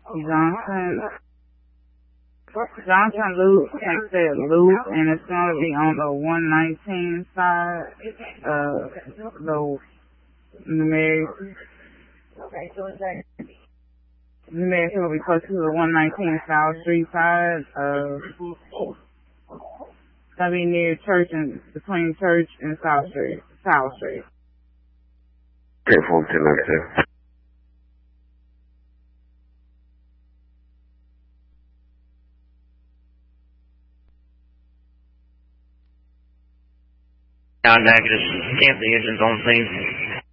Johnson, Johnson Loop, Hempstead Loop, and it's going to be on the 119 side, the numeric will be close to the 119 South Street side, it's going to be near Church and, between Church and South Street. Okay, 1492. Negative. Camp the engines on scene.